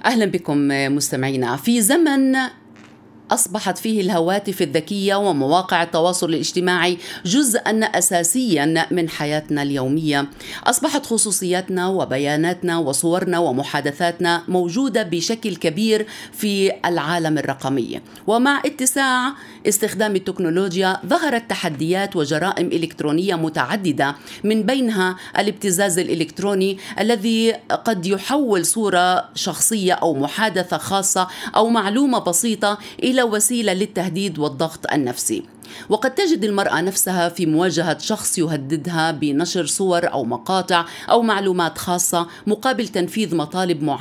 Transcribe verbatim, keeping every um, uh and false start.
أهلا بكم مستمعينا. في زمن أصبحت فيه الهواتف الذكية ومواقع التواصل الاجتماعي جزءاً أساسياً من حياتنا اليومية، أصبحت خصوصياتنا وبياناتنا وصورنا ومحادثاتنا موجودة بشكل كبير في العالم الرقمي. ومع اتساع استخدام التكنولوجيا ظهرت تحديات وجرائم إلكترونية متعددة، من بينها الابتزاز الإلكتروني الذي قد يحول صورة شخصية أو محادثة خاصة أو معلومة بسيطة إلى وسيلة للتهديد والضغط النفسي. وقد تجد المرأة نفسها في مواجهة شخص يهددها بنشر صور أو مقاطع أو معلومات خاصة مقابل تنفيذ مطالب معينة